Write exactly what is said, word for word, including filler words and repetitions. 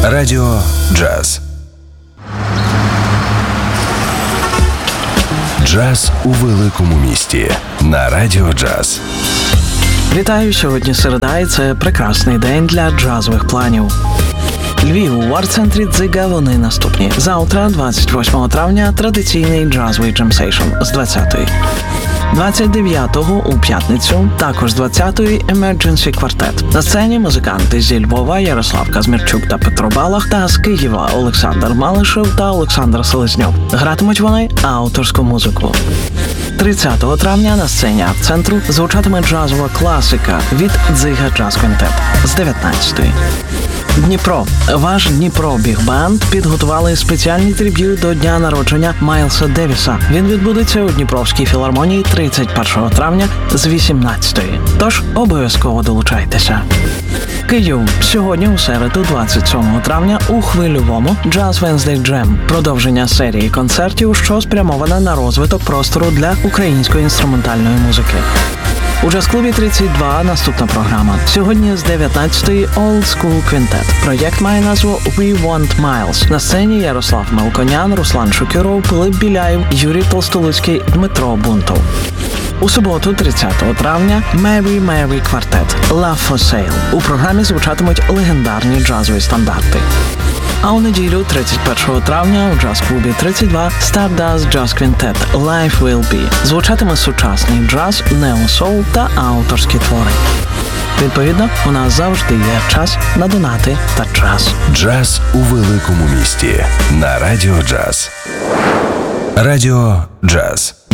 Радіо Джаз. Джаз у великому місті на Радіо Джаз. Вітаю, сьогодні середа, і це прекрасний день для джазових планів. Львів у арт-центрі Дзига вони наступні. Завтра, двадцять восьмого травня, традиційний джазовий джемсейшн з двадцятої. двадцять дев'ятого у п'ятницю, також з двадцятої Emergency Quartet. На сцені музиканти зі Львова Ярослав Казмірчук та Петро Балах, та з Києва Олександр Малишев та Олександр Селезньов. Гратимуть вони авторську музику. тридцятого травня на сцені арт-центру звучатиме джазова класика від Дзига Джаз Квінтет з дев'ятнадцятої. Дніпро. Ваш Дніпро Біг-банд підготували спеціальний триб'ют до дня народження Майлса Девіса. Він відбудеться у Дніпровській філармонії тридцять першого травня з вісімнадцятої. Тож обов'язково долучайтеся. Київ. Сьогодні у середу, двадцять сьомого травня, у Хвильовому Jazz Wednesday Jam. Продовження серії концертів, що спрямована на розвиток простору для української інструментальної музики. У джаз-клубі тридцять два наступна програма. Сьогодні з дев'ятнадцятої Old School Quintet. Проєкт має назву We Want Miles. На сцені Ярослав Мелконян, Руслан Шукюров, Пилип Біляєв, Юрій Толстолуцький, Дмитро Бунтов. У суботу, тридцятого травня, Mary Mary Quartet Love for Sale. У програмі звучатимуть легендарні джазові стандарти. А у неділю, тридцять першого травня, у джаз-клубі тридцять два Stardust Jazz Quintet Life Will Be. Звучатиме сучасний джаз, нео-соул та авторські твори. Відповідно, у нас завжди є час на донати та джаз. Джаз у великому місті на Радіо Джаз. Радіо Джаз.